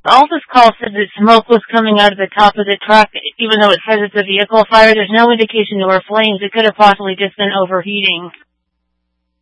Office call said that smoke was coming out of the top of the truck, even though it says it's a vehicle fire. There's no indication there were flames. It could have possibly just been overheating.